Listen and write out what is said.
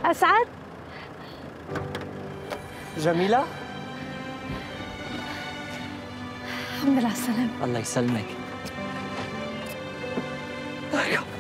أسعد؟ جميلة؟ الحمد لله على السلامة. الله يسلمك.